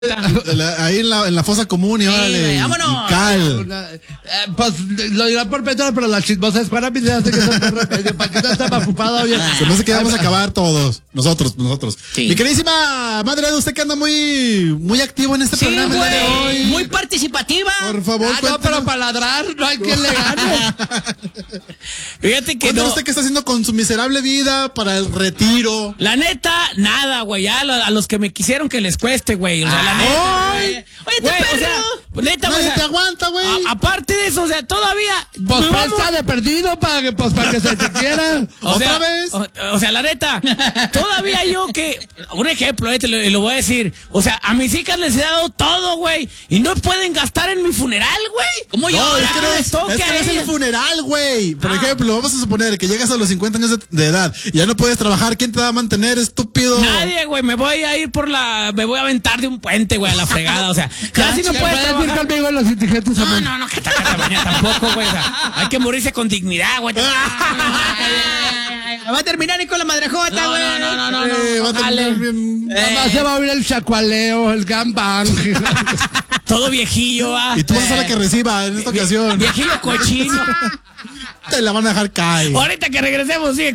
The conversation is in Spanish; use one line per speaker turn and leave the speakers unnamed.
Ahí en la fosa común y órale.
¡Vámonos!
Cal.
Pues lo dirán por Pedro, pero la chismosa es para mí. Se hace que son de remedio. ¿Para qué no está mafupado?
Se me hace que vamos a acabar todos. Nosotros.
Sí.
Mi queridísima madre, usted que anda muy activo en este
Sí,
programa el día de
güey.
hoy.
Muy participativa.
Por favor,
No,
cuéntanos.
pero para ladrar no hay quien le gane.
Fíjate que
Cuéntanos
no.
usted qué está haciendo con su miserable vida para el retiro.
La neta, nada, güey. Ya a los que me quisieron que les cueste, güey. O sea, la neta.
¡Ay!
Oye, o sea, neta, güey.
Nadie
O
te
sea,
aguanta, güey.
aparte de eso, o sea, todavía.
Pues
vamos-
presta de perdido para que se te quiera.
O
¿Otra
sea,
vez?
O sea, la neta, todavía yo que, un ejemplo, te lo voy a decir, o sea, a mis hijas les he dado todo, güey, y no pueden gastar en mi funeral, güey. ¿Cómo yo?
No, es
Ya
que no
les
es,
toque
es que
a
no es el
ellas.
funeral, güey. Por ejemplo, vamos a suponer que llegas a los 50 años de edad y ya no puedes trabajar. ¿Quién te va a mantener, estúpido?
Nadie, güey, me voy a me voy a aventar de un puente, güey, a la fregada, o sea, casi no puedes
¿Puedes ir
trabajar.
conmigo en los indigentes?
No, que tampoco, güey, o sea, hay que morirse con dignidad, güey.
Va a terminar y con la madrejota, güey.
Va a
Dale.
terminar bien.
Nada más se va a oír el chacualeo, el gambang.
Todo viejillo,
Y tú vas a ser la que reciba en esta ocasión.
Viejillo cochino.
Te la van a dejar caer.
Ahorita que regresemos, sí.